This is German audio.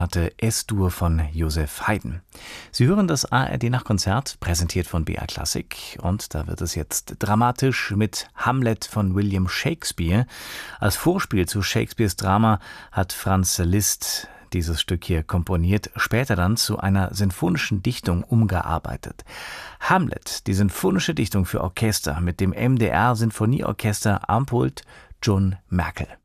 hatte S-Dur von Joseph Haydn. Sie hören das ARD-Nachtkonzert, präsentiert von BR Classic. Und da wird es jetzt dramatisch mit Hamlet von William Shakespeare. Als Vorspiel zu Shakespeares Drama hat Franz Liszt dieses Stück hier komponiert, später dann zu einer sinfonischen Dichtung umgearbeitet. Hamlet, die sinfonische Dichtung für Orchester mit dem MDR Sinfonieorchester am Pult John Merkel.